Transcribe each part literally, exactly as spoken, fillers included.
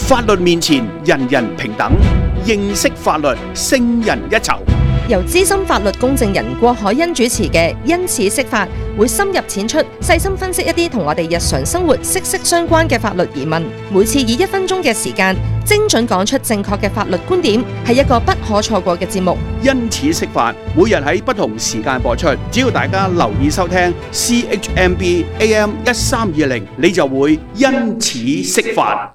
法律面前人人平等，認識法律勝人一籌。 由資深法律公證人郭海欣主持嘅《因此釋法》，會深入淺出，細心分析一啲同我哋日常生活息息相關嘅法律疑問。每次以一分鐘嘅時間，精準講出正確嘅法律觀點，係一個不可錯過嘅節目。 因此釋法，每日喺不同時間播出，只要大家留意收聽 C H M B A M 一三二零，你就會因此釋法。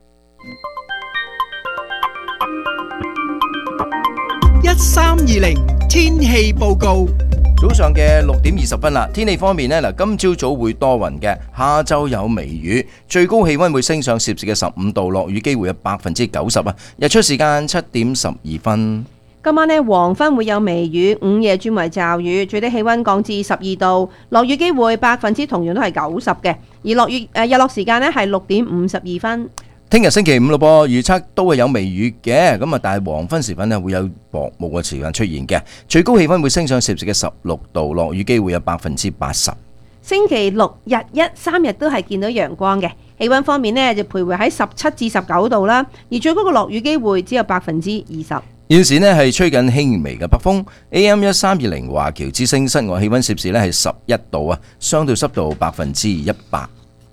一三二零天氣報告。 早上嘅六點二十分啦，天氣方面呢，嗱，今朝早會多雲嘅，下晝有微雨，最高氣溫會升上攝氏嘅十五度，落雨機會有百分之九十啊。日出時間七點十二分。 今晚呢，黃昏會有微雨，午夜轉為驟雨，最低氣溫降至十二度，落雨機會百分之同樣都係九十嘅，而落雨誒日落時間呢係六點五十二分。 聽日星期五咯噃，預測都係有微雨嘅，咁啊，但係黃昏時分呢會有薄霧嘅時間出現嘅，最高氣溫會升上攝氏嘅十六度，落雨機會有百分之八十。 星期六日一三日都係見到陽光嘅，氣溫方面呢就徘徊喺十七至十九度啦，而最高嘅落雨機會只有百分之二十。 現時呢係吹緊輕微嘅北風 ，A M 一三二零華僑之聲室外氣溫攝氏呢係十一度啊，相對濕度百分之一百。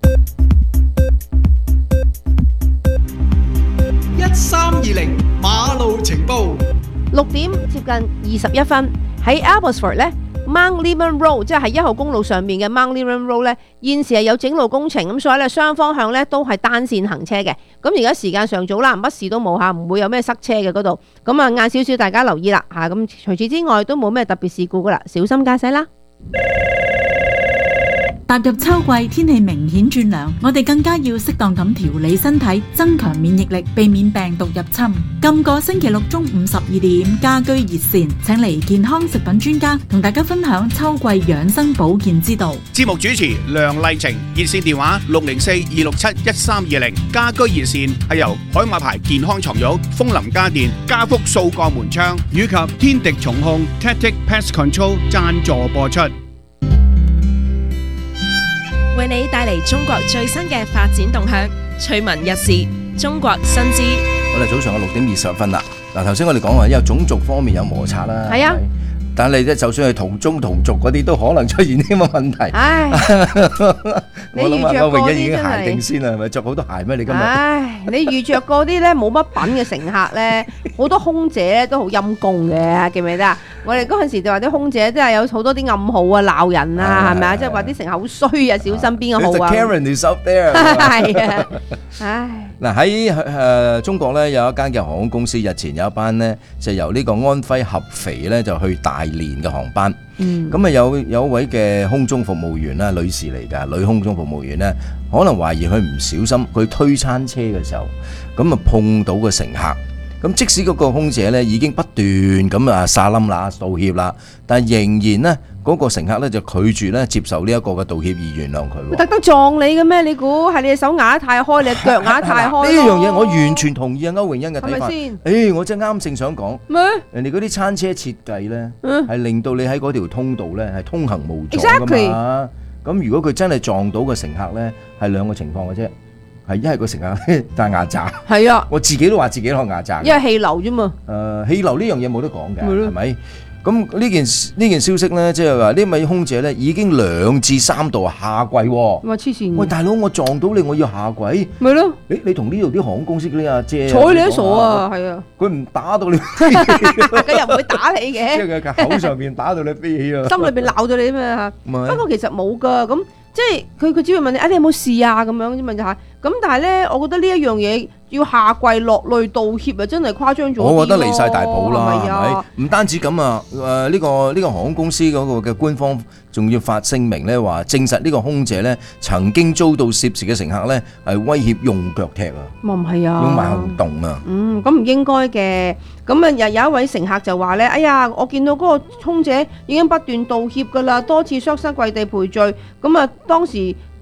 一三二零馬路情報。 六點接近二十一分，喺 Abbotsford 咧 Mount Lebanon Road， 即係喺一號公路上面嘅 Mount Lebanon Road 咧，現時係有整路工程，咁所以咧雙方向咧都係單線行車嘅。咁而家時間尚早啦，乜事都冇嚇，唔會有咩塞車嘅嗰度。咁啊晏少少，大家留意啦嚇。咁除此之外都冇咩特別事故噶啦，小心駕駛啦。 踏入秋季，天氣明顯轉涼，我哋更加要適當咁調理身體，增強免疫力，避免病毒入侵。今個星期六中午十二點，家居熱線請嚟健康食品專家同大家分享秋季養生保健之道。 節目主持梁麗晴，熱線電話六零四二六七一三二零。家居熱線係由海馬牌健康床褥、楓林家電、家福掃鋼門窗以及天敵蟲控 Tactic Pest Control 贊助播出。 為你帶嚟中國最新嘅發展動向，趣聞軼事，中國新知。 我哋早上嘅六點二十分啦。嗱，頭先我哋講話，因為種族方面有摩擦啦， 係啊。 但係你咧，就算係同宗同族嗰啲，都可能出現呢個問題。 唉， 我諗阿歐榮欣已經鞋定先啦，係咪着好多鞋咩？你今日？唉， 你遇着嗰啲咧冇乜品嘅乘客咧，好多空姐咧都好陰公嘅，記唔記得啊？我哋嗰陣時就話啲空姐真係有好多啲暗號啊，鬧人啊，係咪啊？即係話啲乘客好衰啊，小心邊個號啊 ？Karen is up there。 係啊，唉。 嗱喺誒中國咧有一間嘅航空公司，日前有一班咧就由呢個安徽合肥咧就去大連嘅航班，咁啊有有一位嘅空中服務員啦，女士嚟㗎，女空中服務員咧，可能懷疑佢唔小心佢推餐車嘅時候，咁啊碰到個乘客，咁即使嗰個空姐咧已經不斷咁啊撒冧啦道歉啦，但係仍然咧。嗰個乘客咧就拒絕咧接受呢一個嘅道歉而原諒佢。 特登撞你嘅咩？你估係你嘅手壓得太開，你嘅腳壓得太開？ 呢樣嘢我完全同意啊，歐榮欣嘅睇法。 係咪先？ 誒，我真係啱正想講。 咩？ 人哋嗰啲餐車設計咧，係令到你喺嗰條通道咧係通行無阻㗎嘛。咁如果佢真係撞到個乘客咧，係兩個情況嘅啫。係一係個乘客戴牙罩。係啊，我自己都話自己攞牙罩。 因為氣流啫嘛。誒， 氣流呢樣嘢冇得講嘅，係咪？咁呢件呢件消息咧，即係話呢位空姐咧已經兩至三度下跪喎。 哇！黐線！ 喂，大佬，我撞到你，我要下跪。 咪咯？ 誒，你同呢度啲航空公司嗰啲阿姐睬你都傻啊，係啊！ 佢唔打到你， 佢又唔會打你嘅。 即係佢口上邊打到你飛起啊！ 心裏邊鬧到你咩嚇？不過其實冇㗎，咁即係佢佢只會問你啊，你有冇事啊？咁樣啫嘛就係。咁但係咧，我覺得呢一樣嘢要下跪落淚道歉啊，真係誇張咗。 我覺得離晒大譜啦，係咪？ 唔單止咁啊，誒呢個呢個航空公司嗰個嘅官方仲要發聲明咧，話證實呢個空姐咧曾經遭到涉事嘅乘客咧係威脅用腳踢啊。 唔係啊， 用埋行動啊。 嗯，咁唔應該嘅。咁啊，又有一位乘客就話咧：哎呀，我見到嗰個空姐已經不斷道歉㗎啦，多次雙膝跪地賠罪。咁啊，當時。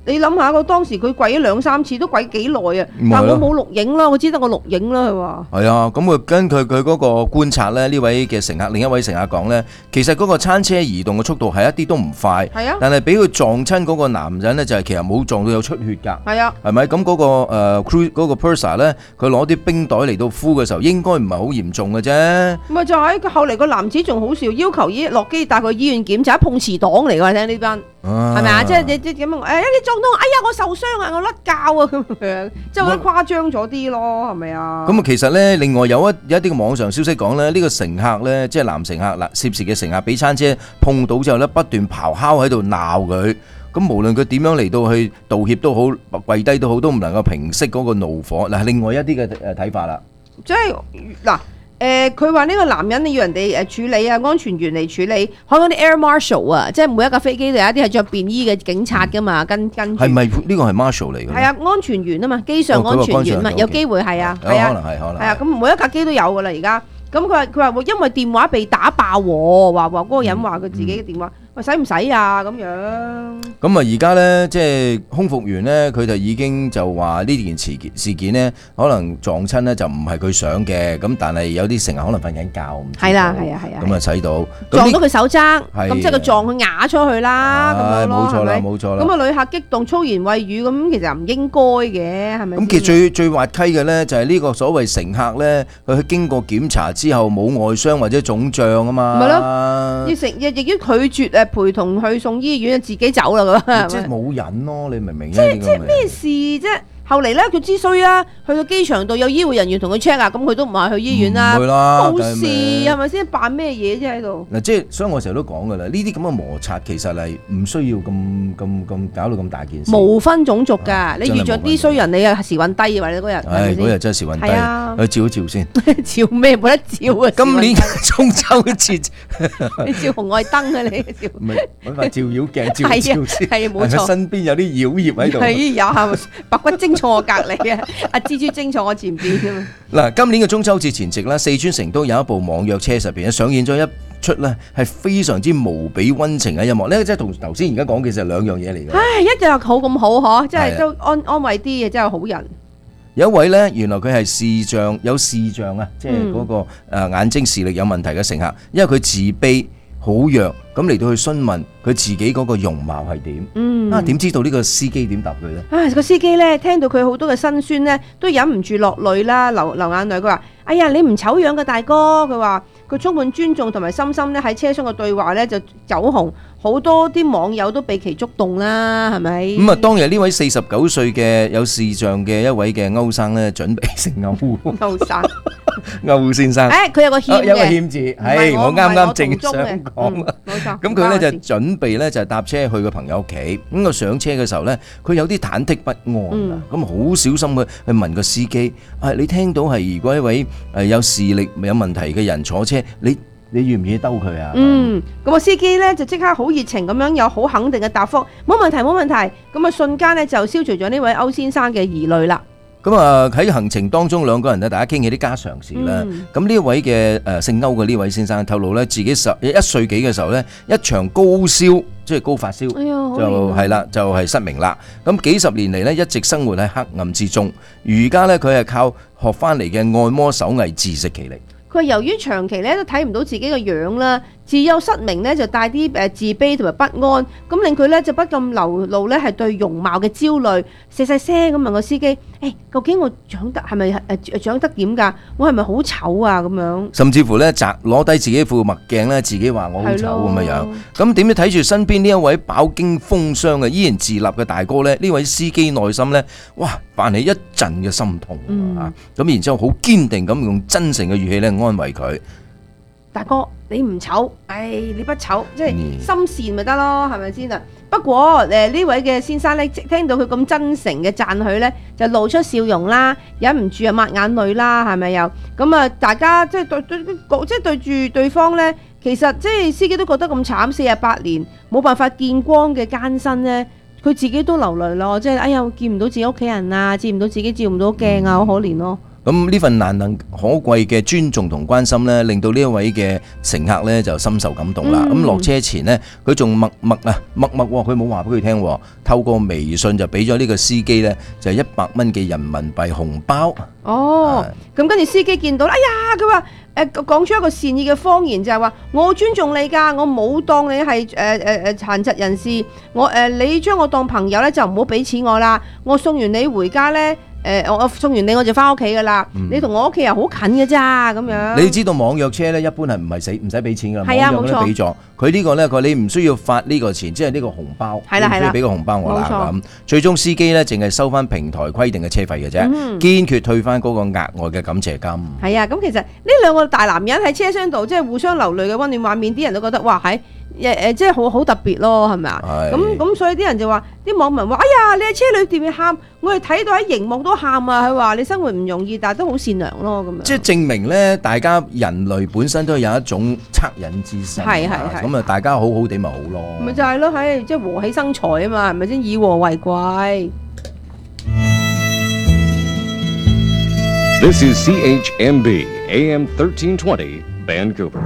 你諗下，個當時佢跪咗兩三次，都跪幾耐啊？ 咪係咯但我冇錄影啦，我只得我錄影啦，佢話。 係啊，咁佢根據佢嗰個觀察咧，呢位嘅乘客，另一位乘客講咧，其實嗰個餐車移動嘅速度係一啲都唔快， 係啊但係俾佢撞親嗰個男人咧，就係其實冇撞到有出血㗎。 係啊， 係咪咁嗰個誒 crew 嗰個 purser 咧？佢攞啲冰袋嚟到敷嘅時候，應該唔係好嚴重嘅啫。 咪就係佢後嚟個男子仲好笑，要求醫落機帶佢醫院檢查，碰瓷黨嚟㗎，聽呢班係咪啊？即係你即咁樣，誒你撞到，哎呀我受傷啊，我甩臼啊咁樣，即係我覺得誇張咗啲咯，係咪啊？ 咁啊，其實咧，另外有一有一啲嘅網上消息講咧，呢個乘客咧，即係男乘客嗱，涉事嘅乘客俾餐車碰到之後咧，不斷咆哮喺度鬧佢。咁無論佢點樣嚟到去道歉都好，跪低都好，都唔能夠平息嗰個怒火。嗱，另外一啲嘅誒睇法啦， 即係嗱。誒佢話呢個男人你要人哋誒處理啊，安全員嚟處理，可能啲 air marshal 啊，即係每一架飛機都有一啲係着便衣嘅警察噶嘛，跟跟住係咪呢個係 marshal 嚟嘅？ 係啊，安全員啊嘛，機上安全員嘛，有機會係啊，係啊， 可能係可能係啊，咁每一架機都有噶啦而家。咁佢話佢話會因為電話被打爆喎，話話嗰個人話佢自己嘅電話，喂使唔使啊咁樣？ 咁啊而家咧即係空服員咧，佢就已經就話呢件事件事件咧，可能撞親咧就唔係佢想嘅，咁但係有啲乘客可能瞓緊覺，唔知道係啦係啊係啊， 咁啊使到撞到佢手踭， 係咁即係佢撞佢壓出去啦，咁樣咯， 冇錯啦係咪冇錯啦。 咁啊旅客激動粗言穢語，咁其實唔應該嘅，係咪先？ 咁其實最最滑稽嘅咧，就係呢個所謂乘客咧，佢去經過檢查之後冇外傷或者腫脹啊嘛， 咪咯，要食亦亦都拒絕誒陪同去送醫院，自己走啦咁， 即係冇癮咯，你明唔明？ 即係即係咩事啫？後嚟咧，佢之衰啊，去到機場度有醫護人員同佢 check 啊，咁佢都唔係去醫院啦， 唔會啦冇事梗係咩係咪先？扮咩嘢啫喺度？ 嗱，即係所以我成日都講噶啦，呢啲咁嘅摩擦其實係唔需要咁咁咁搞到咁大件事。 無分種族㗎， 啊你遇着啲衰人，你啊時運低啊！你嗰日， 唉，嗰日真係時運係啊低，去照一照先。 照咩冇得照啊？ 今年時運中秋節， 低你照紅外燈啊！你照唔係揾塊照妖鏡照一係啊照先。 係啊冇錯係咪身邊有啲妖孽喺度。 係有白骨精坐我隔離啊，阿蜘蛛精坐我前邊㗎嘛。 嗱，今年嘅中秋節前夕咧，四川成都有一部網約車入邊咧上演咗一出咧係非常之無比溫情嘅音樂，呢個即係同頭先而家講嘅其實係兩樣嘢嚟嘅。 唉，一日好咁好嗬，真係啊係都安安慰啲嘅，真係好人。 有一位咧，原來佢係視障有視障啊，即係嗰個誒眼睛視力有問題嘅乘客，因為佢自卑好弱，咁嚟到去詢問佢自己嗰個容貌係點。 嗯， 啊，點知道呢個司機點答佢咧？ 唉，個司機咧聽到佢好多嘅辛酸咧，都忍唔住落淚啦，流流眼淚。佢話：哎呀，你唔醜樣嘅大哥。佢話佢充滿尊重同埋深深咧喺車廂嘅對話咧就走紅，好多啲網友都被其觸動啦，係咪？ 咁啊，當日呢位四十九歲嘅有視障嘅一位嘅歐生咧，準備成歐歐生， 歐先生。 誒，佢有個欠啊有個嘅， 欠字， 唔係係我啱啱正唔係我同宗嘅想講啊。 嗯冇錯。 咁佢咧就唔關我事準備咧就搭車去個朋友屋企，咁佢上車嘅時候咧，佢有啲忐忑不安啊，咁好小心去去問個司機：啊，你聽到係如果一位誒有視力有問題嘅人坐車，你你願唔願意兜佢啊？ 嗯，咁個司機咧就即刻好熱情咁樣有好肯定嘅答覆，冇問題冇問題。咁啊瞬間咧就消除咗呢位歐先生嘅疑慮啦。 咁啊喺行程當中，兩個人咧大家傾起啲家常事啦。咁呢、 嗯、 一位嘅誒姓歐嘅呢位先生透露咧，自己十一歲幾嘅時候咧，一場高燒，即係高發燒， 哎呀好就憐啊係啦，就係、失明啦。咁幾十年嚟咧，一直生活喺黑暗之中。而家咧，佢係靠學翻嚟嘅按摩手藝自食其力。 佢話由於長期咧都睇唔到自己嘅樣啦，自幼失明咧就帶啲誒自卑同埋不安，咁令佢咧就不禁流露咧係對容貌嘅焦慮，細細聲咁問個司機：誒、欸，究竟我長得係咪誒長得點㗎？我係咪好醜啊？咁樣。 甚至乎咧，摘攞低自己副墨鏡咧，自己話我好醜咁樣樣。 係咁點知睇住身邊呢一位飽經風霜嘅依然自立嘅大哥咧，呢位司機內心咧，哇，泛起一陣嘅心痛啊！咁、然之後好堅定咁用真誠嘅語氣咧安慰佢。 大哥，你唔醜，唉，你不醜，即係嗯心善咪得咯，係咪先啊？不過誒呢位嘅先生咧，聽到佢咁真誠嘅讚許咧，就露出笑容啦，忍唔住啊抹眼淚啦，係咪又？咁啊，大家即係對對即係對住對方咧，其實即係司機都覺得咁慘，四十八年冇辦法見光嘅艱辛咧，佢自己都流淚咯，即係哎呀，見唔到自己屋企人啊，見唔到自己照唔到鏡啊，好可憐咯。 咁呢份難能可貴嘅尊重同關心呢，令到呢一位嘅乘客呢就深受感動啦。咁落、嗯、車前呢，佢仲默默啊默默喎，佢冇話俾佢聽，透過微信就俾咗呢個司機呢，就係一百蚊嘅人民幣紅包。 哦，咁跟住司機見到，哎呀，佢話誒講出一個善意嘅謊言，就係、是、話我尊重你㗎，我冇當你係誒誒誒殘疾人士，我誒、呃、你將我當朋友呢，就唔好俾錢我啦，我送完你回家呢。誒、呃，我送完你我就翻屋企噶啦，嗯、你同我屋企又好近嘅咋咁樣。你知道網約車咧，一般係唔係使唔使俾錢噶？ 係啊，冇錯。 俾咗佢呢個咧，佢你唔需要發呢個錢，即係呢個紅包， 係啦係啦， 俾個紅包我啦咁。最終司機咧，淨係收翻平台規定嘅車費嘅啫， 嗯、 堅決退翻嗰個額外嘅感謝金。 係啊，咁其實呢兩個大男人喺車廂度，即係互相流淚嘅溫暖畫面，啲人都覺得哇喺。誒誒，即係好好特別咯，係咪啊？咁咁，所以啲人就話，啲網民話：哎呀，你喺車裏點樣喊？我哋睇到喺熒幕都喊啊！佢話你生活唔容易，但係都好善良咯，咁樣。即係證明咧，大家人類本身都有一種惻隱之心。 係係係。 咁啊，大家好好地咪好咯。 咪就係咯，係即係和氣生財啊嘛，係咪先？以和為貴。 This is C H M B A M thirteen twenty Vancouver。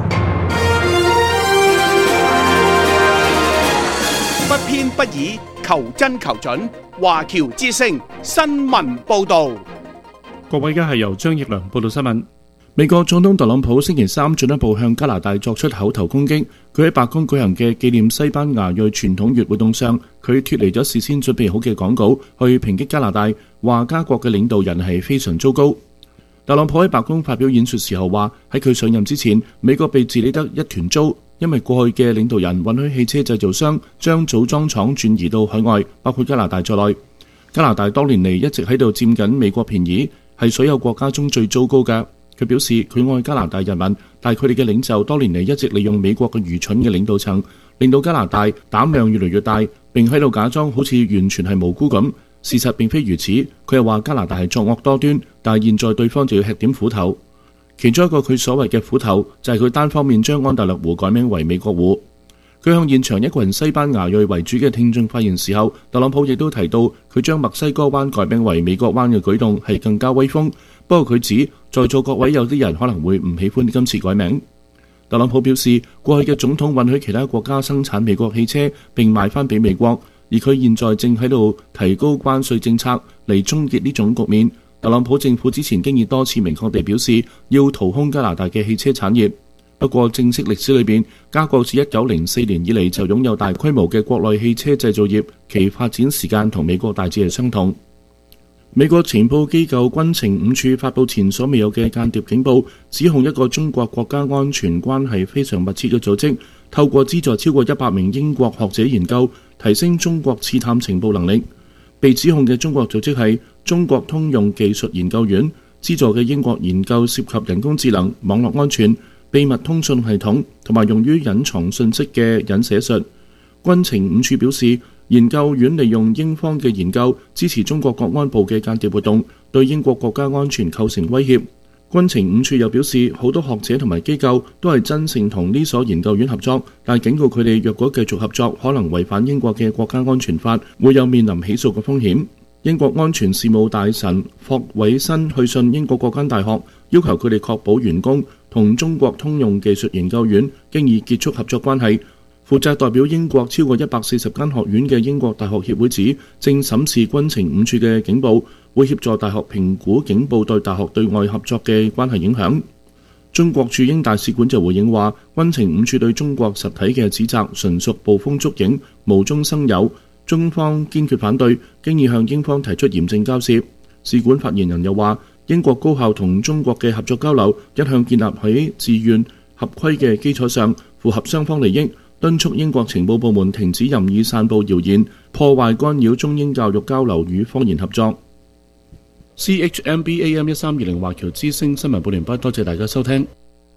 不偏不倚，求真求準。華僑之聲新聞報導。 各位，而家係由張奕良報道新聞。美國總統特朗普星期三進一步向加拿大作出口頭攻擊。佢喺白宮舉行嘅紀念西班牙裔傳統月活動上，佢脫離咗事先準備好嘅講稿，去抨擊加拿大，話加國嘅領導人係非常糟糕。特朗普喺白宮發表演說時候話，喺佢上任之前，美國被治理得一團糟。因為過去嘅領導人允許汽車製造商將組裝廠轉移到海外，包括加拿大在內。加拿大多年嚟一直喺度佔緊美國便宜，係所有國家中最糟糕嘅。佢表示佢愛加拿大人民，但係佢哋嘅領袖多年嚟一直利用美國嘅愚蠢嘅領導層，令到加拿大膽量越嚟越大，並喺度假裝好似完全係無辜咁。事實並非如此。佢又話加拿大係作惡多端，但係現在對方就要吃點苦頭。其中一個佢所謂嘅苦頭就係佢單方面將安大略湖改名為美國湖。佢向現場一個人西班牙裔為主嘅聽眾發言時候，特朗普亦都提到佢將墨西哥灣改名為美國灣嘅舉動係更加威風。不過佢指在座各位有啲人可能會唔喜歡今次改名。特朗普表示，過去嘅總統允許其他國家生產美國汽車並賣翻俾美國，而佢現在正喺度提高關稅政策嚟終結呢種局面。特朗普政府之前經已多次明確地表示要掏空加拿大嘅汽車產業。不過正式歷史裏邊，加國自一九零四年以嚟就擁有大規模嘅國內汽車製造業，其發展時間同美國大致係相同。美國情報機構軍情五處發布前所未有嘅間諜警報，指控一個中國國家安全關係非常密切嘅組織，透過資助超過一百名英國學者研究，提升中國刺探情報能力。被指控嘅中國組織係中國通用技術研究院，資助嘅英國研究涉及人工智能、網絡安全、秘密通訊系統同埋用於隱藏信息嘅隱寫術。軍情五處表示，研究院利用英方嘅研究支持中國國安部嘅間諜活動，對英國國家安全構成威脅。軍情五處又表示，好多學者同埋機構都係真誠同呢所研究院合作，但警告佢哋若果繼續合作，可能違反英國嘅國家安全法，會有面臨起訴嘅風險。英國安全事務大臣霍偉新去信英國各間大學，要求佢哋確保員工同中國通用技術研究院經已結束合作關係。負責代表英國超過一百四十間學院嘅英國大學協會指，正審視軍情五處嘅警報，會協助大學評估警報對大學對外合作嘅關係影響。中國駐英大使館就回應話，軍情五處對中國實體嘅指責純屬捕風捉影，無中生有，中方堅決反對，經已向英方提出嚴正交涉。使館發言人又話，英國高校同中國嘅合作交流一向建立喺自願合規嘅基礎上，符合雙方利益，敦促英國情報部門停止任意散佈謠言，破壞干擾中英教育交流與科研合作。C H M B A M 一三二零華僑之聲新聞報完畢，多謝大家收聽。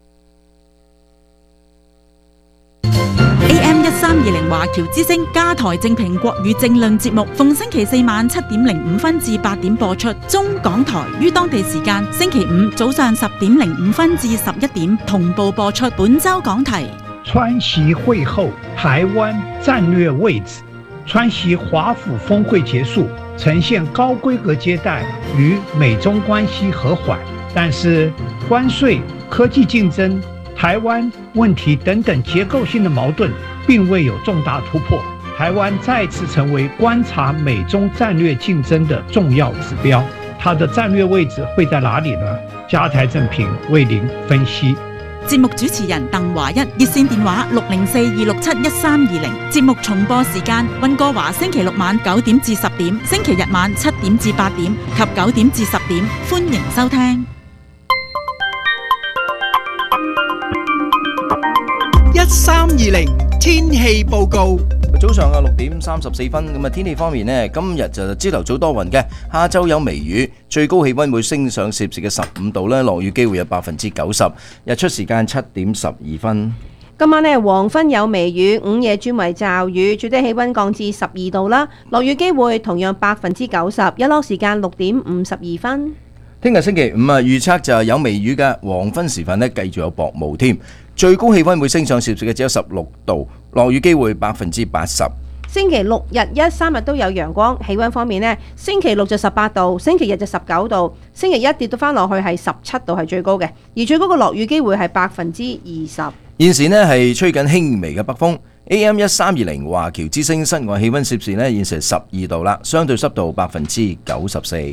A M 一三二零華僑之聲加台正評國語政論節目，逢星期四晚七點零五分至八點播出。中港台於當地時間星期五早上十點零五分至十一點同步播出。本周講題： 川習會後，台灣戰略位置。川習華府峰會結束， 呈現高規格接待與美中關係和緩，但是關稅、科技競爭、台灣問題等等結構性的矛盾並未有重大突破，台灣再次成為觀察美中戰略競爭的重要指標。它的戰略位置會在哪裡呢？加台正評為您分析。 節目主持人鄧華一，熱線電話六零四二六七一三二零。節目重播時間：溫哥華星期六晚九點至十點，星期日晚七點至八點及九點至十點。歡迎收聽。 一三二零天氣報告。 早上嘅六點三十四分，咁啊天氣方面呢，今日就朝頭早多雲嘅，下晝有微雨，最高氣溫會升上攝氏嘅十五度咧，落雨機會有百分之九十，日出時間七點十二分。 今晚呢，黃昏有微雨，午夜轉為驟雨，最低氣溫降至十二度啦，落雨機會同樣百分之九十，日落時間六點五十二分。 聽日星期五啊，預測就係有微雨嘅，黃昏時分呢，繼續有薄霧添。最高氣溫會升上攝氏嘅只有十六度，落雨機會百分之八十。 星期六日一三日都有陽光，氣溫方面呢，星期六就十八度，星期日就十九度，星期一跌到翻落去係十七度係最高嘅，而最高嘅落雨機會係百分之二十。 現時呢係吹緊輕微嘅北風 ，A M 一三二零華僑之聲室外氣溫攝氏呢現時十二度啦，相對濕度百分之九十四。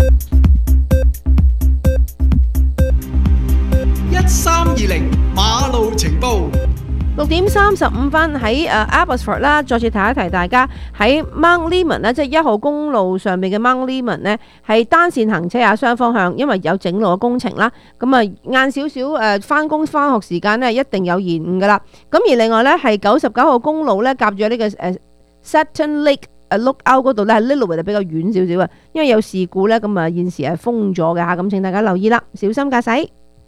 一三二零馬路情報。 六點三十五分喺誒 Abbotsford 啦，再次提一提大家喺 Mount Lemmon 咧，即係一號公路上面嘅 Mount Lemmon 呢，係單線行車啊，雙方向，因為有整路嘅工程啦。咁啊，晏少少誒翻工翻學時間呢，一定有延誤噶啦。咁而另外呢，係九十九號公路呢，夾住呢個誒 Saturn Lake 誒 Lookout 嗰度呢，係 Lillooet 就比較遠少少啊，因為有事故呢，咁啊現時係封咗嘅嚇，咁請大家留意啦，小心駕駛。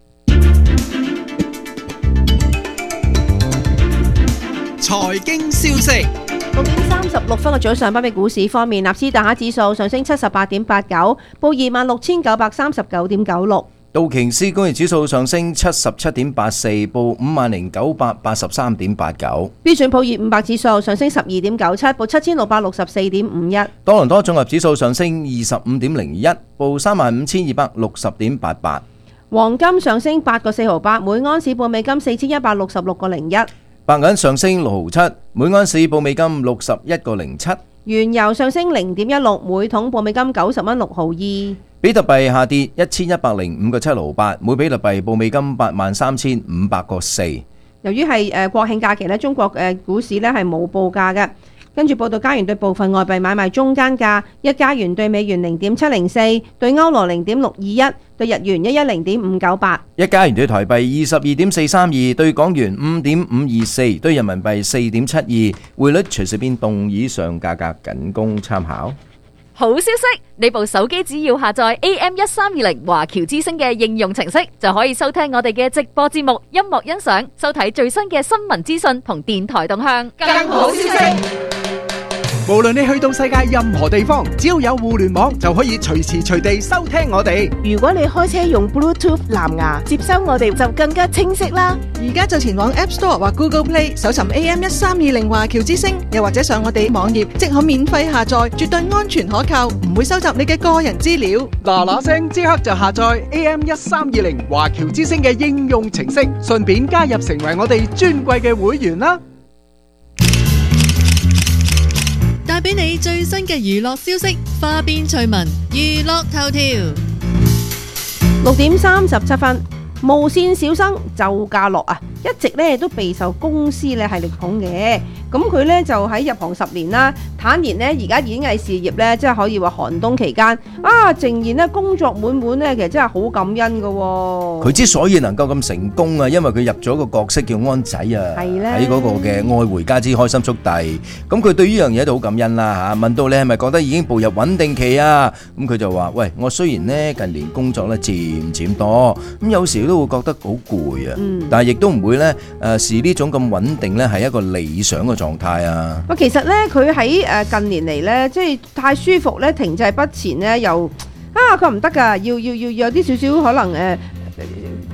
財經消息。 六點三十六分嘅早上，北美股市方面，納斯達克指數上升七十八點八九，報二萬六千九百三十九點九六。 道瓊斯工業指數上升七十七點八四，報五萬零九百八十三點八九。 標準普爾五百指數上升十二點九七，報七千六百六十四點五一。 多倫多綜合指數上升二十五點零一，報三萬五千二百六十點八八。 黃金上升八個四毫八，每安士報美金四千一百六十六個零一。 白銀上升六毫七，每盎司報美金六十一個零七。 原油上升零點一六，每桶報美金九十蚊六毫二。 比特幣下跌一千一百零五個七毫八，每比特幣報美金八萬三千五百個四。 由於係誒國慶假期咧，中國誒股市咧係冇報價嘅。跟住報道加元對部分外幣買賣中間價：一加元對美元零點七零四，對歐羅零點六二一，對日元一一零點五九八。 一加元對台幣二十二點四三二，對港元五點五二四，對人民幣四點七二。匯率隨時變動，以上價格僅供參考。 好消息！你部手機只要下載 A M 一三二零華僑之聲嘅應用程式，就可以收聽我哋嘅直播節目、音樂欣賞、收睇最新嘅新聞資訊同電台動向。 更好消息！無論你去到世界任何地方，只要有互聯網，就可以隨時隨地收聽我哋。 如果你開車用 Bluetooth 藍牙接收我哋，就更加清晰啦。 而家就前往 App Store 或 Google Play 搜尋 A M 一三二零華僑之聲，又或者上我哋網頁即可免費下載，絕對安全可靠，唔會收集你嘅個人資料。 嗱嗱聲即刻就下載 A M 一三二零華僑之聲嘅應用程式，順便加入成為我哋尊貴嘅會員啦！ 帶俾你最新嘅娛樂消息，花邊趣聞，娛樂頭條。 六點三十七分，無線小生周家樂啊，一直咧都備受公司咧係力捧嘅。咁佢咧就喺入行十年啦，坦言咧而家演藝事業咧，即係可以話寒冬期間啊，仍然咧工作滿滿咧，其實真係好感恩噶。 佢之所以能夠咁成功啊，因為佢入咗個角色叫安仔啊，喺嗰個嘅《愛回家之開心速遞》。咁佢對呢樣嘢都好感恩啦嚇。問到你係咪覺得已經步入穩定期啊？咁佢就話：喂，我雖然呢近年工作咧漸漸多，咁有時都會覺得好攰啊，嗯、但係亦都唔會咧誒視呢種咁穩定咧係一個理想嘅狀態啊！ 其實咧，佢喺誒近年嚟咧，即係太舒服咧，停滯不前咧，又啊佢唔得㗎，要要要有啲少少可能誒、呃、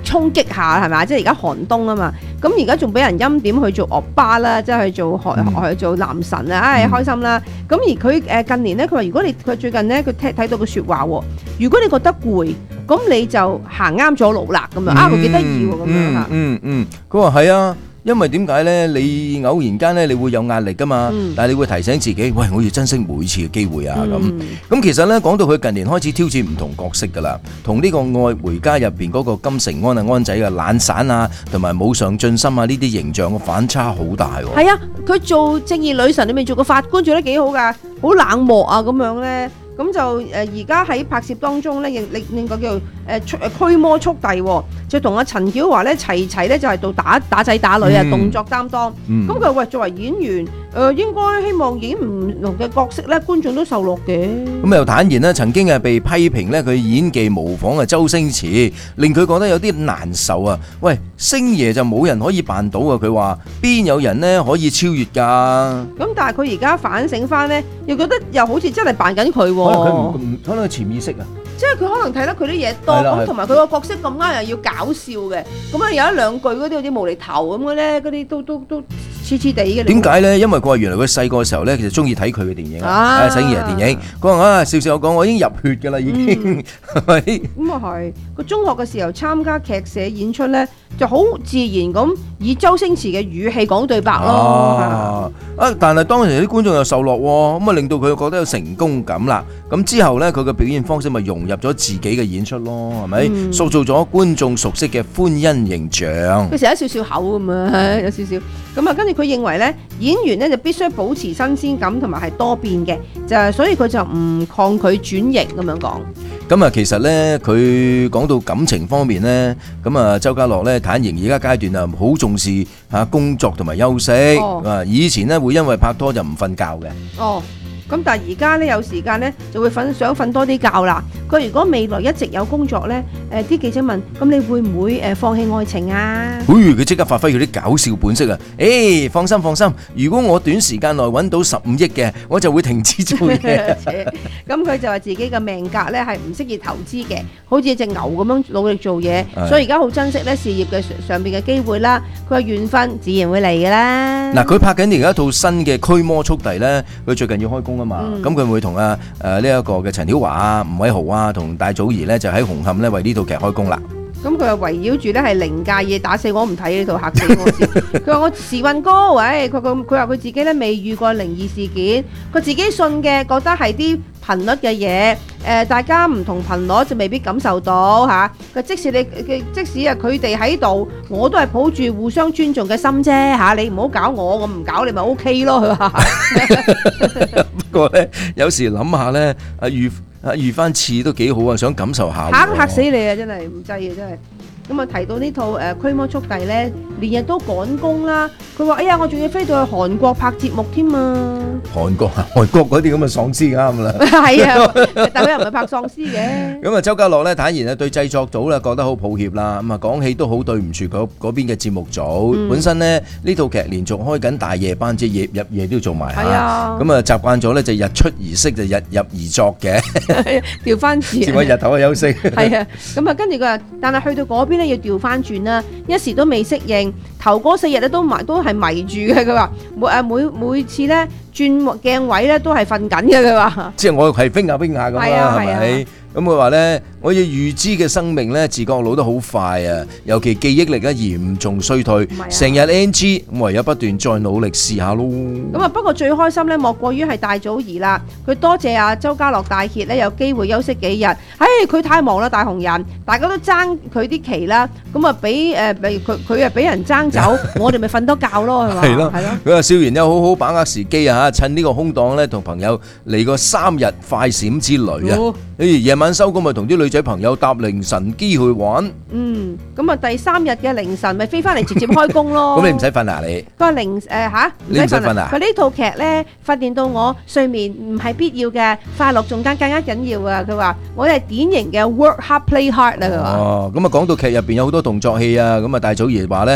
衝擊下係咪？即係而家寒冬啊嘛，咁而家仲俾人欽點去做惡巴啦，即係去做學去做男神啊，唉開心啦！咁而佢誒近年咧，佢話如果你佢最近咧，佢睇睇到個説話喎，如果你覺得攰，咁你就行啱咗路啦咁樣啊，佢幾得意喎咁樣嚇。 嗯嗯，佢話係啊。因為點解咧？你偶然間咧，你會有壓力噶嘛，嗯、但係你會提醒自己，喂，我要珍惜每次嘅機會啊！咁咁、嗯、其實咧，講到佢近年開始挑戰唔同角色噶啦，同呢個《愛回家》入邊嗰個金城安啊安仔嘅懶散啊，同埋冇上進心啊呢啲形象嘅反差好大喎。係啊， 佢做正義女神裏面做個法官做得幾好噶，好冷漠啊咁樣咧。咁就誒而家喺拍攝當中咧，另另另個叫誒驅驅魔速遞，就同阿陳曉華咧齊齊咧就係到打打仔打女啊，嗯、動作擔當。咁佢話喂，作為演員，誒、呃、應該希望演唔同嘅角色咧，觀眾都受落嘅。 咁又坦言咧，曾經係被批評咧，佢演技模仿啊周星馳，令佢覺得有啲難受啊。喂，星爺就冇人可以扮到啊！佢話邊有人咧可以超越㗎？ 咁但係佢而家反省翻咧，又覺得又好似真係扮緊佢喎。可能佢唔唔， 可能佢潛意識啊， 即係佢可能睇得佢啲嘢多，咁同埋佢個角色咁啱又要搞笑嘅，咁啊有一兩句嗰啲好似無厘頭咁嘅咧，嗰啲都都都黐黐地嘅。點解咧？因為佢話原來佢細個嘅時候咧，其實中意睇佢嘅電影啊，星爺電影。佢話啊，笑笑我講，我已經入血㗎啦，已經係咪？ 咁啊係，佢中學嘅時候參加劇社演出咧，就好自然咁以周星馳嘅語氣講對白咯。 啊，啊但係當時啲觀眾又受落喎，咁啊令到佢覺得有成功感啦。咁之後咧，佢嘅表現方式咪融入咗自己嘅演出咯，係咪？嗯、塑造咗觀眾熟悉嘅歡欣形象。 佢成日少少口咁啊，有少少。咁啊，跟住佢認為咧，演員咧就必須保持新鮮感同埋係多變嘅，就係所以佢就唔抗拒轉型咁樣講。 咁啊，其實咧，佢講到感情方面咧，咁啊，周家樂咧坦言而家階段啊，好重視嚇工作同埋休息。啊、哦，以前咧會因為拍拖就唔瞓覺嘅。哦。 咁但係而家咧有時間咧就會瞓想瞓多啲覺啦。佢如果未來一直有工作咧，誒啲記者問：咁你會唔會誒放棄愛情啊？ 哎，佢即刻發揮佢啲搞笑本色啊！誒，放心放心，如果我短時間內揾到十五億嘅，我就會停止做嘢。 咁佢就話自己嘅命格咧係唔適宜投資嘅，好似隻牛咁樣努力做嘢，所以而家好珍惜咧事業嘅上邊嘅機會啦。佢話緣分自然會嚟㗎啦。 嗱，佢拍緊而家一套新嘅《驅魔速遞》咧，佢最近要開工。咁佢、嗯、會同啊誒呢一個嘅陳曉華啊、吳偉豪啊同戴祖儀咧就喺紅磡咧為呢套劇開工啦。 咁佢又圍繞住咧係靈界嘢打死我唔睇呢套嚇死我先。佢話我時運高，喂，佢佢佢話佢自己咧未遇過靈異事件，佢自己信嘅覺得係啲頻率嘅嘢，誒、呃、大家唔同頻率就未必感受到嚇。佢、啊、即使你嘅即使啊佢哋喺度，我都係抱住互相尊重嘅心啫嚇、啊。你唔好搞我，我唔搞你咪 O K 咯。佢話。 不過咧，有時諗下咧，啊遇啊遇翻次都幾好啊，想感受下。 嚇嚇死你啊！真係唔制啊！真係。咁啊提到呢套誒《驅魔速遞》咧，連日都趕工啦。佢話：哎呀，我仲要飛到去韓國拍節目添啊！ 韓國啊，韓國嗰啲咁嘅喪屍啱啦。 係啊，但佢又唔係拍喪屍嘅。 咁啊，周家樂咧坦言啊，對製作組咧覺得好抱歉啦。咁啊，講起都好對唔住嗰嗰邊嘅節目組。嗯、本身咧呢套劇連續開緊大夜班，即係夜入夜都要做埋嚇。係啊。咁啊，習慣咗咧就日出而息，就日入而作嘅。 調翻轉。 接我日頭嘅休息。 係啊。咁啊，跟住佢話，但係去到嗰邊咧要調翻轉啦，一時都未適應。頭嗰四日咧都迷都係迷住嘅。佢話每誒每每次咧轉鏡位咧都係瞓緊嘅。佢話。即係我係飛下飛下咁啦，係咪？咁佢話咧，我要預知嘅生命咧，自覺老得好快啊，尤其記憶力咧嚴重衰退，成日 N G，咁唯有不斷再努力試下咯。 咁啊，不過最開心咧，莫過於係戴祖儀啦。佢多謝阿周家樂大協咧，有機會休息幾日。唉，佢太忙啦，大紅人，大家都爭佢啲期啦。咁啊，俾誒，佢佢啊俾人爭走，我哋咪瞓多覺咯，係嘛？ 係咯，係咯。佢話笑完又好好把握時機啊，趁呢個空檔咧，同朋友嚟個三日快閃之旅啊！誒，夜晚收工咪同啲女仔朋友搭凌晨機去玩。 嗯，咁啊第三日嘅凌晨咪飛翻嚟直接開工咯。 咁你唔使瞓啊你？ 個凌誒吓， 你唔使瞓啊？ 佢呢套劇咧訓練到我睡眠唔係必要嘅，快樂仲更更加緊要啊！佢話我係典型嘅 work hard play hard 啦。佢話。哦， 咁啊講到劇入邊有好多動作戲啊，咁啊戴祖儀話咧，誒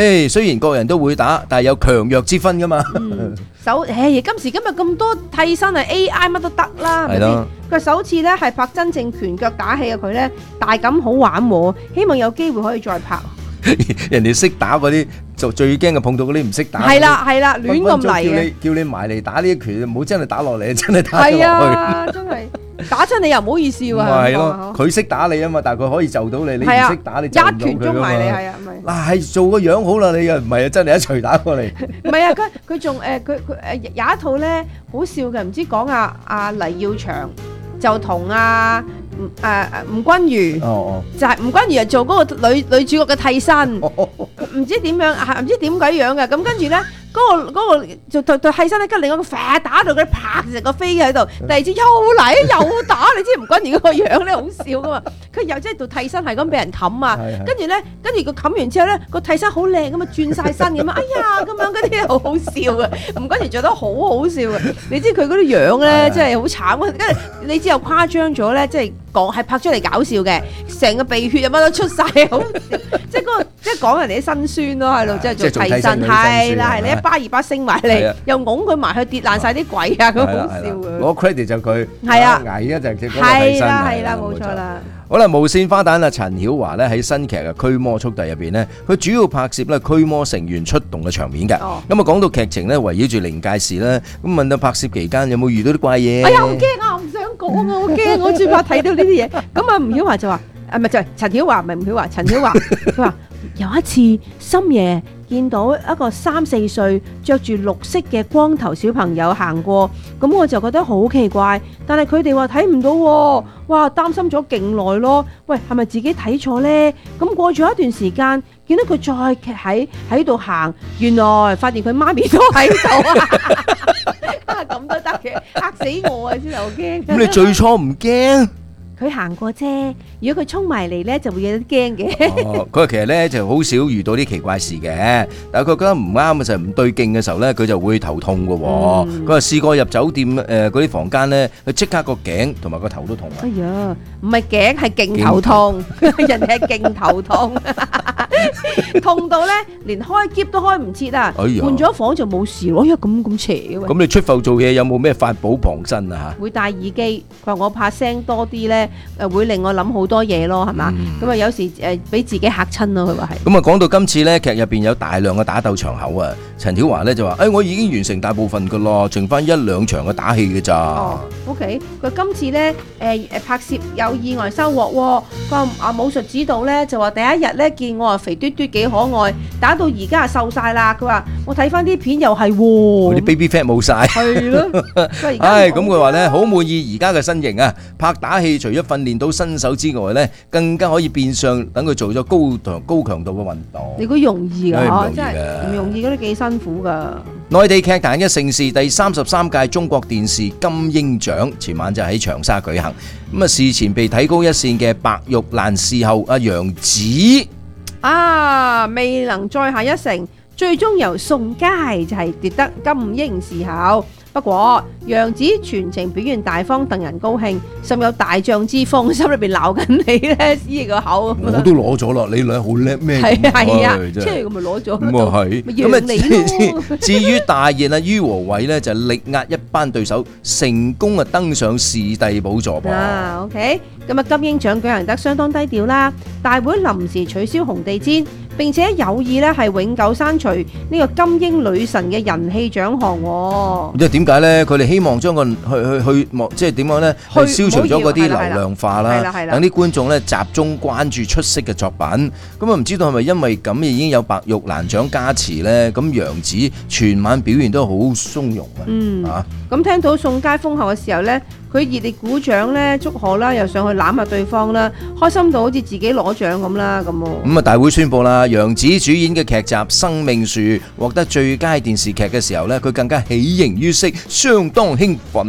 誒，雖然各人都會打，但係有強弱之分噶嘛。 首誒，今時今日咁多替身係 A I 乜都得啦，係咪先？佢首次咧係拍真正拳腳打戲嘅佢咧，大感好玩喎，希望有機會可以再拍。 人哋識打嗰啲就最驚嘅碰到嗰啲唔識打。 係啦係啦，亂咁嚟嘅。 叫你埋嚟打呢啲拳，唔好真係打落嚟，真係打落去。 係啊，真係打親你又唔好意思喎。 係咯，佢識打你啊嘛，但係佢可以就到你，你唔識打你就唔到佢㗎嘛。一拳捉埋你係啊，咪嗱係做個樣好啦，你又唔係啊，真係一錘打過嚟。 唔係啊，佢佢仲誒佢佢誒有一套咧好笑嘅，唔知講阿阿黎耀祥就同阿。誒誒吳君如，哦、就係吳君如係做嗰個女女主角嘅替身，唔、哦哦、知點樣，係唔知點鬼樣嘅。咁跟住咧，嗰、那個嗰、那個就對對替身咧，跟另外個發打到佢拍成個飛喺度，第二次又嚟又打，你知吳君如嗰個樣咧好笑噶嘛？佢又即係做替身係咁俾人冚啊，跟住咧，跟住佢冚完之後咧，個替身好靚咁啊，轉晒身咁啊，哎呀咁樣嗰啲好好笑嘅，吳君如做得好好笑嘅。你知佢嗰啲樣咧，真係好慘啊！跟住你知又誇張咗咧，即係。講係拍出嚟搞笑嘅，成個鼻血又乜都出晒，好笑！即係嗰個即係講人哋啲辛酸咯，喺度即係做替身，係啦係你一巴二巴升埋嚟，又拱佢埋去跌爛晒啲鬼啊，咁好笑嘅。 攞 credit 就佢， 係啊， 捱一就係佢嗰個替身。 係啦係啦，冇錯啦。 好啦，無線花旦啊，陳曉華咧喺新劇嘅《驅魔速遞》入邊咧，佢主要拍攝咧驅魔成員出動嘅場面嘅。咁啊講到劇情咧，圍繞住靈界事咧，咁問到拍攝期間有冇遇到啲怪嘢？ 哎呀，好驚啊！唔想講啊，好驚！我最怕睇到呢啲嘢。咁啊，吳曉華就話：啊，唔係就係陳曉華，唔係吳曉華，陳曉華。佢話有一次深夜見到一個三四歲着住綠色嘅光頭小朋友行過，咁我就覺得好奇怪。但係佢哋話睇唔到喎，哇！擔心咗勁耐咯。喂，係咪自己睇錯呢？咁過咗一段時間，見到佢再喺喺度行，原來發現佢媽咪都喺度啊！咁都得嘅，嚇死我啊！先好驚。 咁你最初唔驚？ 佢行過啫，如果佢衝埋嚟咧，就會有啲驚嘅。 哦，佢其實咧就好少遇到啲奇怪事嘅，但係佢覺得唔啱嘅時候，唔對勁嘅時候咧，佢就會頭痛嘅。佢話試過入酒店誒嗰啲房間咧，佢即刻個頸同埋個頭都痛啊！ 哎呀，唔係頸係勁頭痛，人哋係勁頭痛，痛到咧連開篋都開唔切啊！換咗房就冇事咯。哎呀，咁咁邪嘅。 咁你出埠做嘢有冇咩法寶傍身啊？嚇， 會戴耳機。佢話我怕聲多啲咧。誒會令我諗好多嘢咯，係嘛？咁啊有時誒俾自己嚇親咯，佢話係。 咁啊講到今次咧，劇入邊有大量嘅打鬥場口啊，陳曉華咧就話：誒我已經完成大部分噶咯，剩翻一兩場嘅打戲嘅咋。 哦 ，OK，佢今次咧誒誒拍攝有意外收穫喎。個啊武術指導咧就話第一日咧見我啊肥嘟嘟幾可愛，打到而家啊瘦晒啦。佢話我睇翻啲片又係喎， 嗰啲 baby fat 冇晒。係咯，唉咁佢話咧好滿意而家嘅身形啊，拍打戲除咗訓練到身手之外咧，更加可以變相等佢做咗高強高強度嘅運動。 你估容易㗎？真係唔容易，嗰啲幾辛苦㗎。 內地劇壇嘅盛事，第三十三屆中國電視金鷹獎前晚就喺長沙舉行。咁啊，事前被睇高一線嘅白玉蘭視后阿楊紫啊，未能再下一城，最終由宋佳就係奪得金鷹視后。不過楊紫全程表現大方，戥人高興，甚有大將之風，心裏邊鬧緊你咧，撕個口。 我都攞咗啦，你兩好叻咩？ 係係啊，即係咁咪攞咗。 咁啊係，咁啊至於大熱啊，于和偉咧就力壓一班對手，成功啊登上視帝寶座噃。 啊 ，OK， 咁啊金鷹獎舉行得相當低調啦，大會臨時取消紅地氈。並且有意咧係永久刪除呢個金鷹女神嘅人氣獎項。 即係點解咧？佢哋希望將個去去去即係點樣咧？去消除咗嗰啲流量化啦，等啲觀眾咧集中關注出色嘅作品。咁啊唔知道係咪因為咁已經有白玉蘭獎加持咧？咁楊紫全晚表現都好鬆容啊！ 嗯， 啊， 咁聽到宋佳封后嘅時候咧，佢熱烈鼓掌咧，祝賀啦，又上去攬下對方啦，開心到好似自己攞獎咁啦，咁咁啊，大會宣佈啦，楊紫主演嘅劇集《生命樹》獲得最佳電視劇嘅時候咧，佢更加喜形於色，相當興奮啊！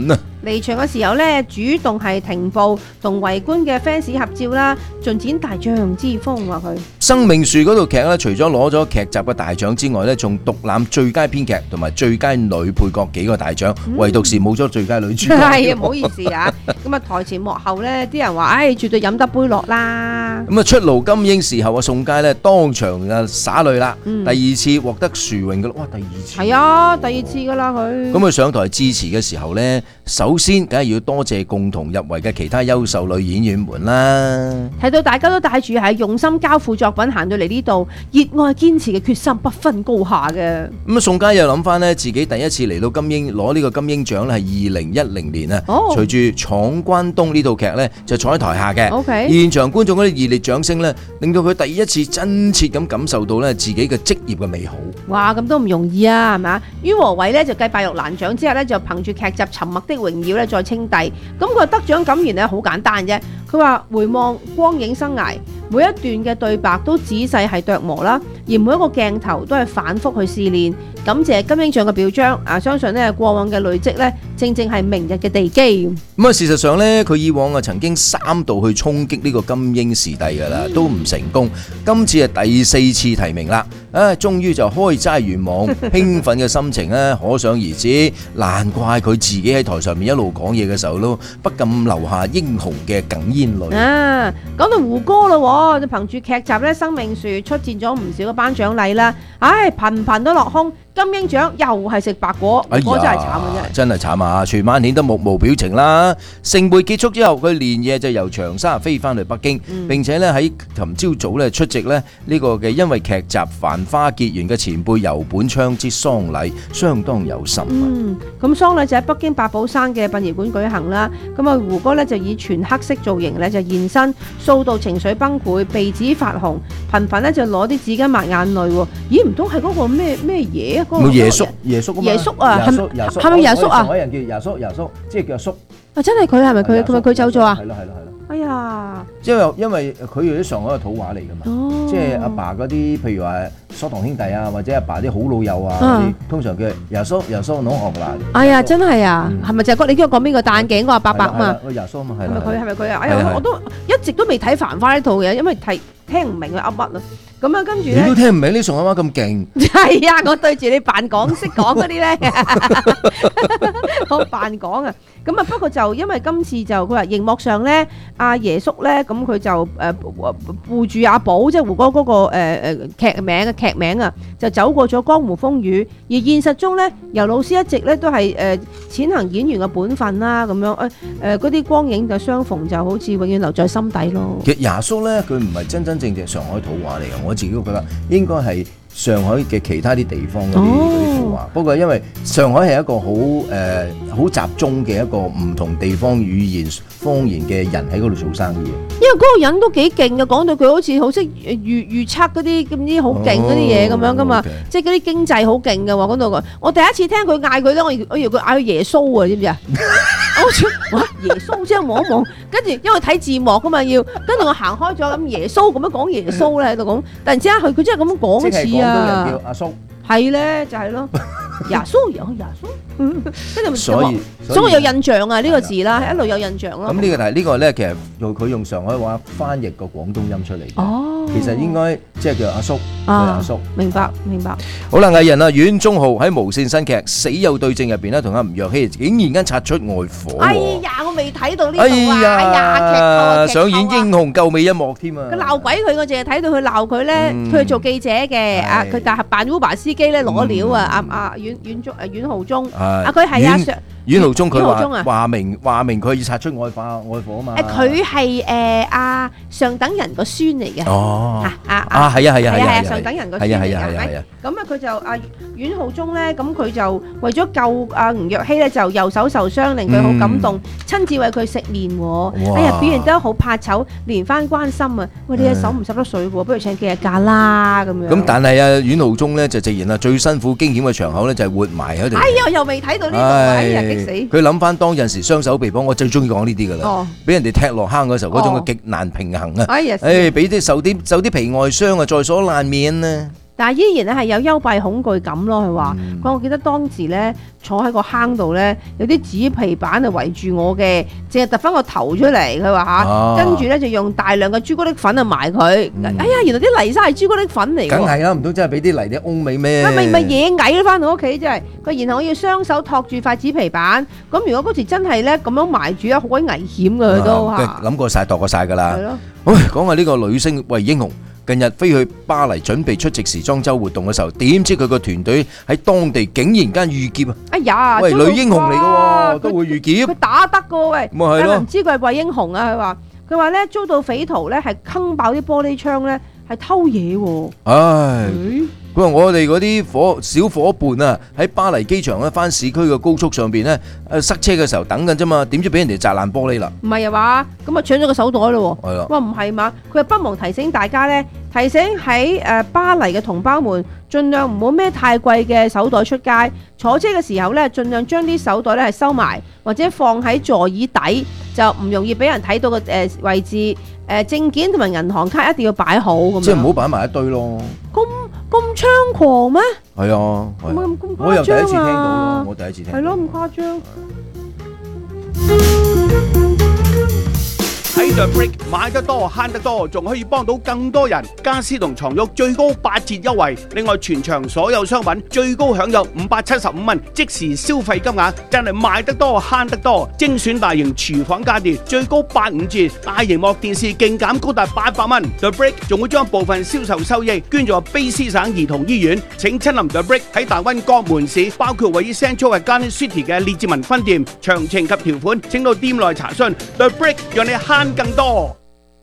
離場嘅時候咧，主動係停步同圍觀嘅 fans 合照啦，盡展大將之風話佢。 生命樹嗰套劇咧，除咗攞咗劇集嘅大獎之外咧，仲獨攬最佳編劇同埋最佳女配角幾個大獎， 嗯、 唯獨是冇咗最佳女主角。 係啊，唔好意思啊。咁啊，台前幕後咧，啲人話，唉、哎，絕對飲得杯落啦。 咁啊，出爐金鷹視後啊，宋佳咧當場啊灑淚啦， 嗯、 第二次獲得殊榮嘅，哇，第二次。 係啊，第二次噶啦佢。 咁佢上台致辭嘅時候咧，首先梗係要多謝共同入圍嘅其他優秀女演員們啦。 睇到大家都帶住係用心交付作品行到嚟呢度，熱愛堅持嘅決心不分高下嘅。 咁啊，宋佳又諗翻呢，自己第一次嚟到金鷹攞呢個金鷹獎咧，係二零一零年啊。 哦。 隨住《闖關東》呢套劇呢，就坐喺台下嘅。 OK。 現場觀眾嗰啲熱烈掌聲呢，令到佢第一次真切咁感受到呢自己嘅職業嘅美好。 哇，咁都唔容易啊，係咪啊？于和偉呢，就繼白玉蘭獎之後呢，就憑住劇集《沉默的榮耀》呢，再稱帝。咁佢得獎感言呢，好簡單啫。佢話回望光影生涯，每一段嘅對白都仔細係琢磨啦，而每一個鏡頭都係反覆去試練。感謝金鷹獎嘅表彰啊！相信呢過往嘅累積呢，正正係明日嘅地基。 咁啊，事實上呢，佢以往啊曾經三度去衝擊呢個金鷹視帝㗎啦，都唔成功。今次係第四次提名啦，啊，終於就開齋圓網，興奮嘅心情呢，可想而知。難怪佢自己喺台上面一路講嘢嘅時候都不禁流下英雄嘅哽咽淚。 啊，講到胡歌啦，就憑住劇集呢《生命樹》出戰咗唔少嘅頒獎禮啦，唉，頻頻都落空。金鷹獎又係食白果， 哎呀， 我真係慘嘅啫， 真係慘啊！全晚顯得目無表情啦。盛會結束之後，佢連夜就由長沙飛翻去北京， 嗯、 並且咧喺琴朝早咧出席咧呢個嘅因為劇集《繁花》結緣嘅前輩游本昌之喪禮，相當有心。 嗯，咁喪禮就喺北京八寶山嘅殯儀館舉行啦。咁啊，胡歌咧就以全黑色造型咧就現身，數度情緒崩潰，鼻子發紅，頻頻咧就攞啲紙巾抹眼淚喎。咦，唔通係嗰個咩咩嘢？ 冇耶穌，耶穌啊嘛， 耶穌啊，係咪係咪耶穌啊？ 上海人叫耶穌，耶穌即係叫阿叔。 啊，真係佢係咪佢？係咪佢走咗啊？ 係咯係咯係咯。 哎呀， 因為因為佢係啲上海嘅土話嚟㗎嘛， 哦、 即係阿爸嗰啲，譬如話疏堂兄弟啊，或者阿爸啲好老友啊， 嗯、 通常叫耶穌耶穌攞學啦。 哎呀，真係啊，係咪、嗯、就係你叫我講邊個戴眼鏡嗰個伯伯啊嘛？ 耶穌嘛係。係咪佢係咪佢啊？哎呀，我都一直都未睇《繁花》呢套嘢，因為睇聽唔明佢噏乜啊。咁啊，跟住咧， 你都聽唔明呢上海話咁勁。 係啊，我對住你扮講識講嗰啲咧，我扮講啊。咁啊，不過就因為今次就佢話熒幕上咧，阿爺叔咧，咁佢就誒護住阿寶，即係胡歌嗰個誒誒劇名嘅劇名啊，就走過咗江湖風雨。而現實中咧，游老師一直咧都係誒踐行演員嘅本分啦，咁樣誒誒嗰啲光影就相逢，就好似永遠留在心底咯。 其實耶叔咧，佢唔係真真正正上海土話嚟嘅，我自己都覺得應該係上海嘅其他啲地方嗰啲嗰啲土話。不過因為上海係一個好誒好集中嘅一個唔同地方語言方言嘅人喺嗰度做生意。 因為嗰個人都幾勁嘅，講到佢好似好識預預測嗰啲咁啲好勁嗰啲嘢咁樣噶嘛，即係嗰啲經濟好勁嘅喎。講到佢，我第一次聽佢嗌佢咧，我我以為佢嗌佢耶穌啊，知唔知啊？我哇耶穌即係望一望，跟住因為睇字幕噶嘛要，跟住我行開咗咁耶穌咁樣講耶穌咧喺度講，突然之間佢佢真係咁樣講一次啊！ 即係廣東人叫阿叔， 係咧就係咯，耶穌耶耶穌，跟住所以所以我有印象啊呢個字啦，一路有印象咯。 咁呢個題呢個咧，其實用佢用上海話翻譯個廣東音出嚟。哦，其實應該即係叫阿叔，阿叔。 明白明白。 好啦，藝人啊，阮宗浩喺無線新劇《死有對證》入邊咧，同阿吳若希竟然間擦出愛火。 哎呀，我未睇到呢度啊！哎呀，劇透啊！ 上演英雄救美一幕添啊！ 佢鬧鬼佢，我淨係睇到佢鬧佢咧。佢係做記者嘅，啊，佢但係扮 Uber 司機咧攞料啊！阿阿阮阮宗誒阮浩忠，啊佢係阿上。 阮浩忠佢話話明話明佢要擦出愛火愛火啊嘛！ 誒佢係誒阿上等人個孫嚟嘅。 哦， 啊啊係啊係啊係啊上等人個孫嚟嘅係咪？咁啊佢就阿阮浩忠咧，咁佢就為咗救阿吳若希咧，就右手受傷，令佢好感動，親自為佢食麵喎。哎呀，表現得好怕醜，連番關心啊！喂，你隻手唔濕得水喎，不如請幾日假啦咁樣。 咁但係啊，阮浩忠咧就直言啊，最辛苦驚險嘅場口咧就係活埋喺度。 哎呀，又未睇到呢度，哎呀！ 佢諗翻當陣時雙手被綁，我最中意講呢啲噶啦。俾人哋踢落坑嗰時候，嗰種嘅極難平衡啊！ 哎呀， 誒，俾啲受啲受啲皮外傷啊，在所難免啊！ 但係依然咧係有幽閉恐懼感咯。佢話：佢話我記得當時咧坐喺個坑度咧，有啲紙皮板啊圍住我嘅，淨係突翻個頭出嚟。佢話嚇，跟住咧就用大量嘅朱古力粉啊埋佢。哎呀，原來啲泥沙係朱古力粉嚟㗎。 梗係啦，唔通真係俾啲泥啲歐美咩？ 咪咪野蟻都翻到屋企真係。佢然後我要雙手托住塊紙皮板。咁如果嗰時真係咧咁樣埋住啊，好鬼危險㗎佢都嚇。 諗過晒，度過晒㗎啦。 係咯。 喂，講下呢個女星魏英雄。近日飛去巴黎準備出席時裝週活動嘅時候，點知佢個團隊喺當地竟然間遇劫啊！ 哎呀， 喂，女英雄嚟嘅喎，都會遇劫。 佢打得嘅喂， 咪係咯， 唔知佢係魏英雄啊！佢話佢話咧遭到匪徒咧係坑爆啲玻璃窗咧，係偷嘢喎。 唉，佢話我哋嗰啲伙小伙伴啊，喺巴黎機場咧翻市區嘅高速上邊咧，誒塞車嘅時候等緊啫嘛，點知俾人哋砸爛玻璃啦？ 唔係啊嘛，咁啊搶咗個手袋咯喎。 係啦， 哇唔係嘛，佢係不忘提醒大家咧，提醒喺誒巴黎嘅同胞們，盡量唔好孭太貴嘅手袋出街。坐車嘅時候咧，盡量將啲手袋咧係收埋，或者放喺座椅底，就唔容易俾人睇到嘅誒位置。誒證件同埋銀行卡一定要擺好咁樣。 即係唔好擺埋一堆咯。 咁咁猖狂咩？ 係啊，我又第一次聽到咯，我第一次聽。 係咯，咁誇張。 喺 The Brick 買得多慳得多，仲可以幫到更多人。家私同床褥最高八折優惠，另外全場所有商品最高享有五百七十五蚊即時消費金額，真係買得多慳得多。精選大型廚房家電最高八五折，大螢幕電視勁減高達八百蚊。The Brick 仲會將部分銷售收益捐助卑詩省兒童醫院。請親臨 The Brick 喺大灣各門市，包括位於 Central Garden City 嘅列治文分店。詳情及條款請到店內查詢。The Brick 讓你慳更多。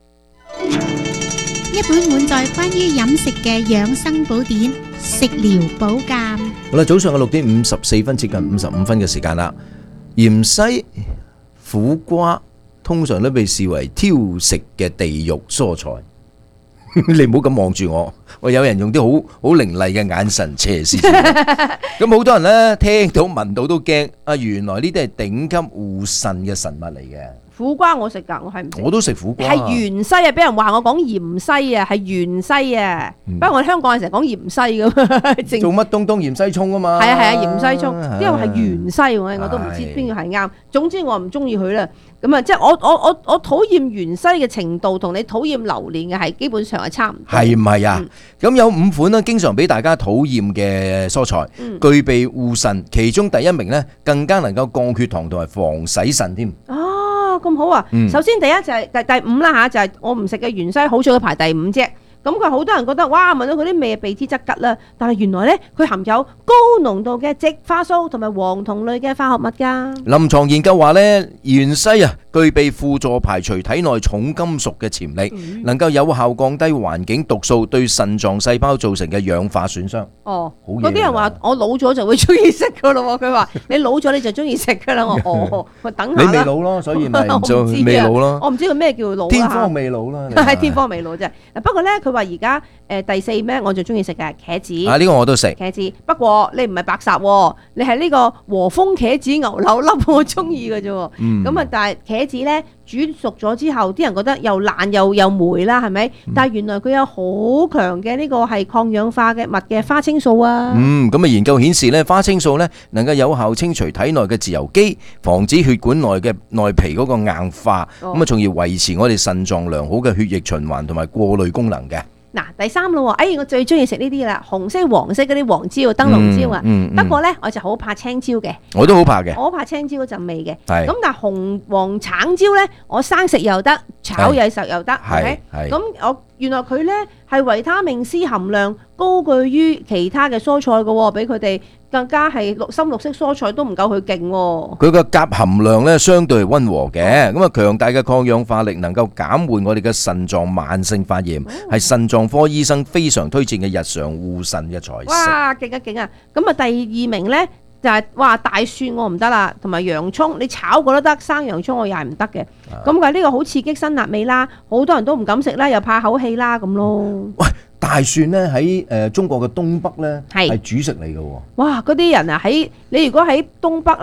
一本滿載關於飲食嘅養生寶典，食療保鑑。 好啦，早上嘅六點五十四分，接近五十五分嘅時間啦。芫茜、苦瓜通常都被視為挑食嘅地獄蔬菜。你唔好咁望住我，我有人用啲好好凌厲嘅眼神斜視住我。咁好多人呢，聽到聞到都驚啊！原來呢啲係頂級護腎嘅神物嚟嘅。 苦瓜我食㗎，我係唔食。 我都食苦瓜。 係芫茜啊！俾人話我講芫茜啊，係芫茜啊。不過我喺香港成日講芫茜咁。 做乜東東芫茜葱啊嘛？ 係啊係啊，芫茜葱，因為係芫茜，我我都唔知邊個係啱。總之我唔中意佢啦。咁啊，即係我我我我討厭芫茜嘅程度同你討厭榴蓮嘅係基本上係差唔多。 係唔係啊？咁有五款呢，經常俾大家討厭嘅蔬菜，具備護腎，其中第一名呢，更加能夠降血糖同埋防洗腎添。 哦，咁好啊！首先第一就係第第五啦嚇，就係我唔食嘅芫茜，好彩佢排第五啫。咁佢好多人覺得哇，聞到佢啲味鼻之則吉啦，但係原來咧佢含有高濃度嘅植化素同埋黃酮類嘅化學物㗎。 臨床研究話咧，芫茜啊具備輔助排除體內重金屬嘅潛力，嗯、能夠有效降低環境毒素對腎臟細胞造成嘅氧化損傷。 哦，嗰啲人話我老咗就會中意食㗎咯喎，佢話你老咗你就中意食㗎啦。我哦，我等下啦。 你未老咯，所以咪就未老咯。 我唔知佢咩叫老。 天荒未老啦， 係天荒未老啫。不過咧佢。話而家誒第四咩？我最中意食嘅茄子啊！呢個我都食茄子，不過你唔係白烚，你係呢個和風茄子牛柳粒，我中意嘅啫。咁啊，但係茄子咧煮熟咗之後，啲人覺得又爛又又霉啦，係咪？但係原來佢有好強嘅呢個係抗氧化嘅物嘅花青素啊。 嗯，咁啊研究顯示咧，花青素咧能夠有效清除體內嘅自由基，防止血管內嘅內皮嗰個硬化，咁啊從而維持我哋腎臟良好嘅血液循環同埋過濾功能嘅。 嗱，第三咯，哎，我最中意食呢啲啦，紅色、黃色嗰啲黃椒、燈籠椒啊。 嗯嗯嗯、 不過咧，我就好怕青椒嘅。 我都好怕嘅。 我怕青椒嗰陣味嘅。 係。 咁但係紅黃橙椒咧，我生食又得，炒嘢食又得，係咪？係。咁我原來佢咧係維他命 C 含量高居於其他嘅蔬菜嘅喎，比佢哋更加係綠深綠色蔬菜都唔夠佢勁喎。 佢個鉀含量咧相對係溫和嘅，咁啊強大嘅抗氧化力能夠減緩我哋嘅腎臟慢性發炎，係腎臟科醫生非常推薦嘅日常護腎嘅菜式。 哇，勁啊勁啊！咁啊第二名咧就係哇大蒜我唔得啦，同埋洋葱你炒過都得，生洋葱我又係唔得嘅。咁佢呢個好刺激辛辣味啦，好多人都唔敢食啦，又怕口氣啦咁咯。 喂，大蒜咧喺誒中國嘅東北咧係主食嚟嘅喎。 哇！嗰啲人啊喺你如果喺東北咧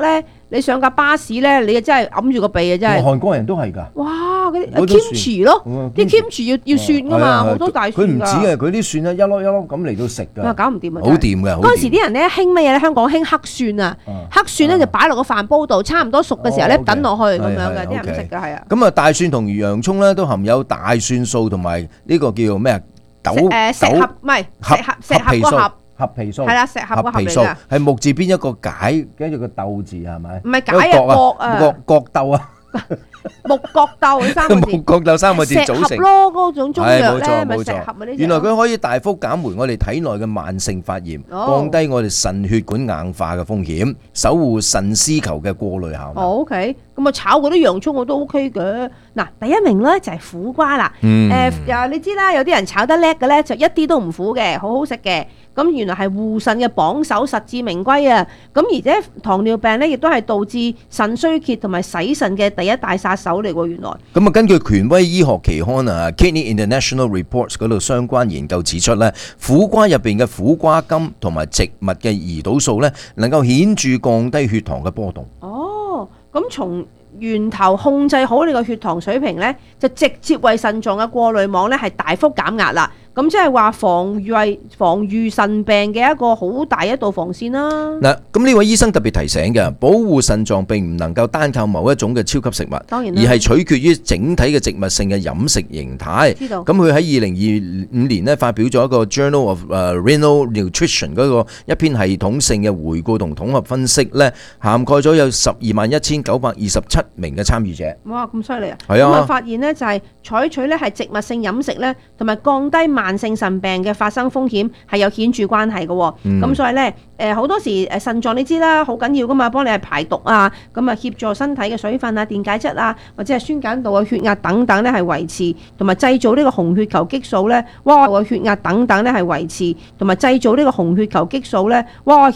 你上架巴士咧，你真係揞住個鼻啊！真係。 韓國人都係㗎。 哇！嗰啲 kimchi 咯，啲 kimchi 要要蒜㗎嘛，好多大蒜㗎。 佢唔止嘅，佢啲蒜咧一粒一粒咁嚟到食㗎。 哇！搞唔掂啊！ 好掂㗎。 嗰陣時啲人咧興乜嘢咧？香港興黑蒜啊，黑蒜咧就擺落個飯煲度，差唔多熟嘅時候咧等落去咁樣嘅，啲人唔食㗎係啊。 咁啊，大蒜同洋葱咧都含有大蒜素同埋呢個叫做咩啊？豆誒石盒唔係石盒石盒個盒。 合皮素係啦，石盒個盒嚟㗎。 係木字邊一個解，跟住個鬥字係咪？ 唔係解啊，角啊， 角角鬥啊， 木角鬥三個字。 木角鬥三個字組成。 石盒咯，嗰種中藥咧，咪石盒啊呢？ 原來佢可以大幅減緩我哋體內嘅慢性發炎，降低我哋腎血管硬化嘅風險，守護腎絲球嘅過濾效能。 哦 ，OK，咁啊炒嗰啲洋葱我都 OK 嘅。嗱，第一名咧就係苦瓜啦。誒，又你知啦，有啲人炒得叻嘅咧，就一啲都唔苦嘅，好好食嘅。咁原來係護腎嘅榜首，實至名歸啊！咁而且糖尿病咧，亦都係導致腎衰竭同埋洗腎嘅第一大殺手嚟喎。原來咁啊，根據權威醫學期刊啊《Kidney International Reports》嗰度相關研究指出咧，苦瓜入邊嘅苦瓜甘同埋植物嘅胰島素咧，能夠顯著降低血糖嘅波動。 哦，咁從源頭控制好你個血糖水平咧，就直接為腎臟嘅過濾網咧係大幅減壓啦。咁即係話防禦防禦腎病嘅一個好大一道防線啦。 嗱，咁呢位醫生特別提醒嘅，保護腎臟並唔能夠單靠某一種嘅超級食物， 當然而係取決於整體嘅植物性嘅飲食形態。 知道。 咁佢喺二零二五年咧發表咗一個 Journal of Renal Nutrition 嗰個一篇系統性嘅回顧同統合分析咧，涵蓋咗有十二萬一千九百二十七名嘅參與者。 哇，咁犀利啊！ 係啊。 咁啊發現咧就係採取咧係植物性飲食咧，同埋降低慢性腎病嘅發生風險係有顯著關係嘅。咁、嗯、所以咧誒好多時誒腎臟你知啦，好緊要噶嘛，幫你係排毒啊，咁啊協助身體嘅水分啊、電解質啊，或者係酸鹼度啊、血壓等等咧係維持，同埋製造呢個紅血球激素咧，哇個血壓等等咧係維持，同埋製造呢個紅血球激素咧，哇